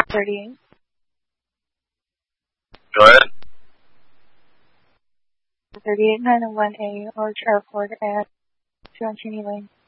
38. Go ahead. 38 901A, Arch Airport at 2 on Cheney Lane.